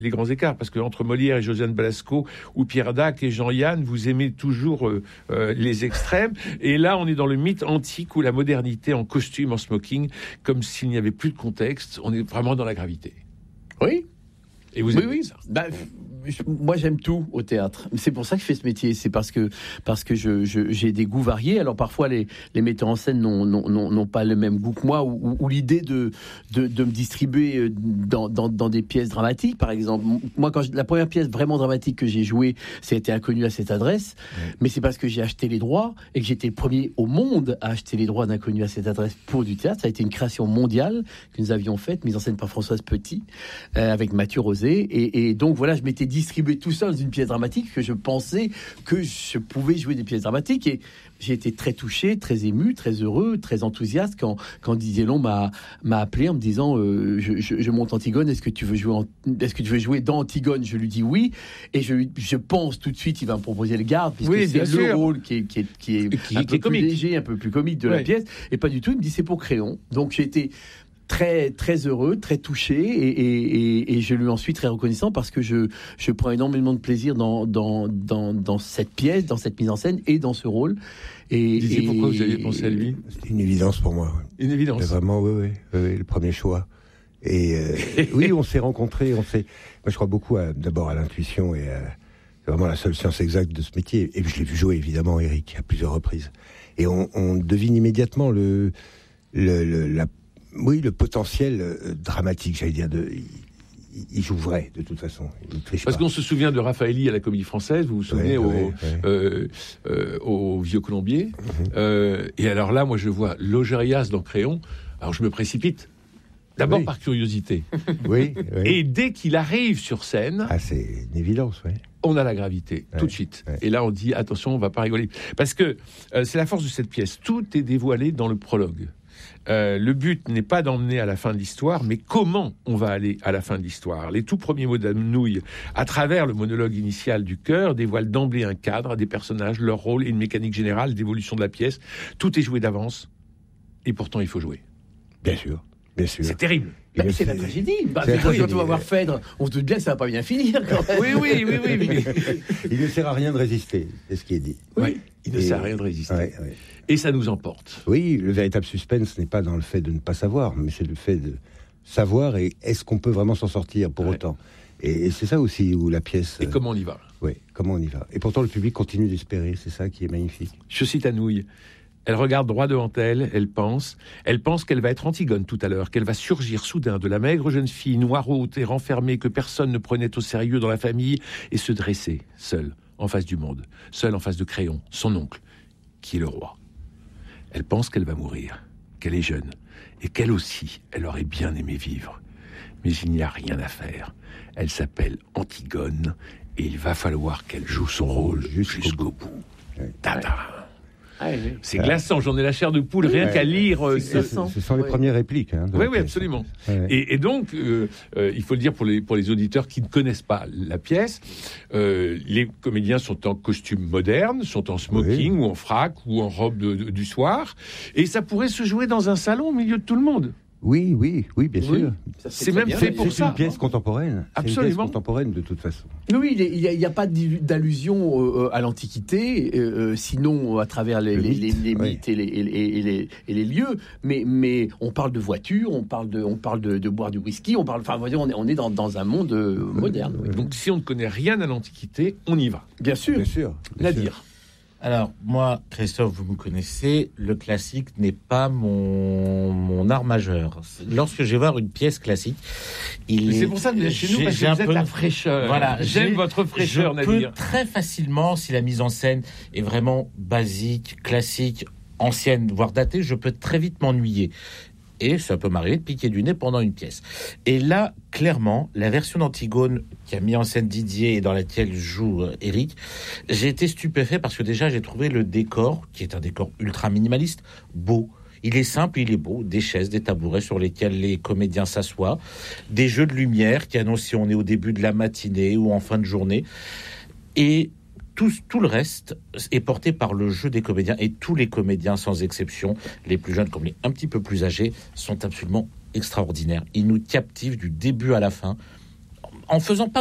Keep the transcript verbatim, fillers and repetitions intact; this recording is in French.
les grands écarts, parce que entre Molière et Josiane Balasco, ou Pierre Dac et Jean-Yann, vous aimez toujours euh, euh, les extrêmes. Et là, on est dans le mythe antique où la modernité en costume, en smoking, comme s'il n'y avait plus de contexte, on est vraiment dans la gravité. Oui. Et vous oui, aimez oui. ça. Bah, je, moi, j'aime tout au théâtre. C'est pour ça que je fais ce métier. C'est parce que, parce que je, je, j'ai des goûts variés. Alors, parfois, les, les metteurs en scène n'ont, n'ont, n'ont, n'ont pas le même goût que moi, ou, ou, ou l'idée de, de, de me distribuer dans, dans, dans des pièces dramatiques, par exemple. Moi, quand je, la première pièce vraiment dramatique que j'ai jouée, c'était Inconnu à cette adresse. Ouais. Mais c'est parce que j'ai acheté les droits et que j'étais le premier au monde à acheter les droits d'Inconnu à cette adresse pour du théâtre. Ça a été une création mondiale que nous avions faite, mise en scène par Françoise Petit, euh, avec Mathieu Rosé. Et, et donc, voilà, je m'étais distribué tout seul dans une pièce dramatique que je pensais que je pouvais jouer des pièces dramatiques. Et j'ai été très touché, très ému, très heureux, très enthousiaste quand, quand Didier Long m'a, m'a appelé en me disant euh, je, je, je monte Antigone, est-ce que tu veux jouer en, est-ce que tu veux jouer dans Antigone? Je lui dis oui. Et je, je pense tout de suite, il va me proposer le garde, puisque oui, c'est le sûr. rôle qui est, qui est, qui est qui, un qui peu est plus comique. léger, un peu plus comique de ouais. la pièce. Et pas du tout, il me dit c'est pour Créon. Donc j'ai été très très heureux, très touché, et, et, et, et je lui en suis très reconnaissant parce que je, je prends énormément de plaisir dans, dans, dans, dans cette pièce, dans cette mise en scène et dans ce rôle. Et, Disiez et pourquoi vous aviez pensé à lui? C'est une évidence pour moi. Une évidence. C'est vraiment, oui, oui, oui, le premier choix. Et euh, oui, on s'est rencontrés, on s'est. Moi, je crois beaucoup à, d'abord à l'intuition et à, c'est vraiment la seule science exacte de ce métier. Et je l'ai vu jouer évidemment, Éric, à plusieurs reprises. Et on, on devine immédiatement le, le, le la Oui, le potentiel euh, dramatique, j'allais dire, de, il, il joue vrai, de toute façon. Parce pas. qu'on se souvient de Raffaelli à la Comédie Française, vous vous souvenez, ouais, au, ouais, ouais. Euh, euh, au Vieux Colombier. Mm-hmm. Euh, et alors là, moi, je vois Logérias dans Créon. Alors, je me précipite. D'abord oui. par curiosité. Oui, oui. Et dès qu'il arrive sur scène... Ah, c'est une évidence, oui. On a la gravité, ouais, tout de suite. Ouais. Et là, on dit, attention, on ne va pas rigoler. Parce que euh, c'est la force de cette pièce. Tout est dévoilé dans le prologue. Euh, le but n'est pas d'emmener à la fin de l'histoire, mais comment on va aller à la fin de l'histoire. Les tout premiers mots d'Anouilh, à travers le monologue initial du chœur, dévoilent d'emblée un cadre, des personnages, leur rôle et une mécanique générale d'évolution de la pièce. Tout est joué d'avance, et pourtant il faut jouer. Bien sûr, bien sûr. C'est terrible. Bah, mais c'est la tragédie. Bah, c'est quand on va voir Phèdre, on se doute bien que ça va pas bien finir. Quand même. Oui, oui, oui, oui. oui. Il ne sert à rien de résister, c'est ce qui est dit. Oui, oui il ne et... sert à rien de résister. Ouais, ouais. Et ça nous emporte. Oui, le véritable suspense n'est pas dans le fait de ne pas savoir, mais c'est le fait de savoir et est-ce qu'on peut vraiment s'en sortir pour ouais. autant. Et, et c'est ça aussi où la pièce... Et euh... comment on y va. Oui, comment on y va. Et pourtant le public continue d'espérer, c'est ça qui est magnifique. Je cite Anouilh. Elle regarde droit devant elle, elle pense. Elle pense qu'elle va être Antigone tout à l'heure, qu'elle va surgir soudain de la maigre jeune fille noiraude et renfermée que personne ne prenait au sérieux dans la famille et se dresser, seule, en face du monde, seule en face de Créon, son oncle, qui est le roi. Elle pense qu'elle va mourir, qu'elle est jeune, et qu'elle aussi, elle aurait bien aimé vivre. Mais il n'y a rien à faire. Elle s'appelle Antigone, et il va falloir qu'elle joue son rôle jusqu'au, jusqu'au bout. bout. Tada. Ah, oui. C'est glaçant, j'en ai la chair de poule rien ouais, qu'à lire. Euh, ce, ce sont les ouais. premières répliques. Hein, oui, oui, absolument. Ouais. Et, et donc, euh, euh, il faut le dire pour les, pour les auditeurs qui ne connaissent pas la pièce, euh, les comédiens sont en costume moderne, sont en smoking oui. ou en frac ou en robe de, de, du soir, et ça pourrait se jouer dans un salon au milieu de tout le monde. Oui, oui, oui, bien oui. sûr. C'est même bien, fait pour c'est ça. C'est une pièce contemporaine. Absolument. C'est une pièce contemporaine de toute façon. Oui, il n'y a, a pas d'allusion euh, à l'Antiquité, euh, sinon à travers les, les, les, les mythes oui. et, les, et, les, et, les, et les lieux. Mais, mais on parle de voitures, on parle de, on parle de, de boire du whisky, on parle. Enfin, on est, on est dans, dans un monde euh, moderne. Oui. Donc, si on ne connaît rien à l'Antiquité, on y va. Bien sûr. Bien sûr. Nadir. Alors, moi, Christophe, vous me connaissez, le classique n'est pas mon, mon art majeur. Lorsque je vais voir une pièce classique, il c'est est... pour ça que vous êtes chez nous, parce que vous êtes la fraîcheur. Voilà, j'aime votre fraîcheur, Nadir. Je peux très facilement, si la mise en scène est vraiment basique, classique, ancienne, voire datée, je peux très vite m'ennuyer. Et ça peut m'arriver de piquer du nez pendant une pièce. Et là, clairement, la version d'Antigone qui a mis en scène Didier et dans laquelle joue euh, Éric, j'ai été stupéfait parce que déjà, j'ai trouvé le décor, qui est un décor ultra minimaliste, beau. Il est simple, il est beau. Des chaises, des tabourets sur lesquels les comédiens s'assoient, des jeux de lumière qui annoncent si on est au début de la matinée ou en fin de journée. Et Tout, tout le reste est porté par le jeu des comédiens, et tous les comédiens, sans exception, les plus jeunes comme les un petit peu plus âgés, sont absolument extraordinaires. Ils nous captivent du début à la fin. en faisant pas